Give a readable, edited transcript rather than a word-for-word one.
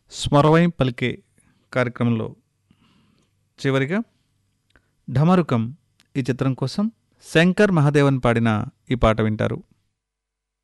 స్మరవైం పలికే కార్యక్రమంలో చివరిగా ఢమరుకం ఈ చిత్రం కోసం శంకర్ మహాదేవన్ పాడిన ఈ పాట వింటారు.